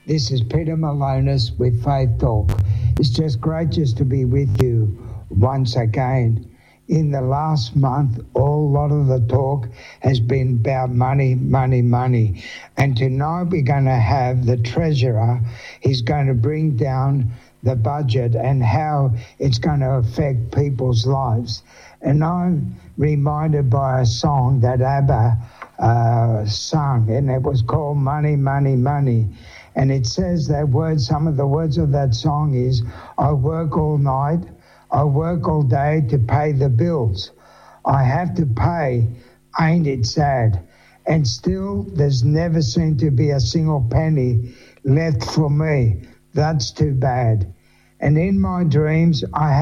This is Peter Malonis with Faith Talk. It's just great just to be with you once again. In the last month, a lot of the talk has been about money, money, money. And tonight we're going to have the treasurer. He's going to bring down the budget and how it's going to affect people's lives. And I'm reminded by a song that ABBA sung, and it was called Money, Money, Money. And it says that word, some of the words of that song is, I work all night, I work all day to pay the bills. I have to pay, ain't it sad? And still, there's never seemed to be a single penny left for me. That's too bad. And in my dreams, I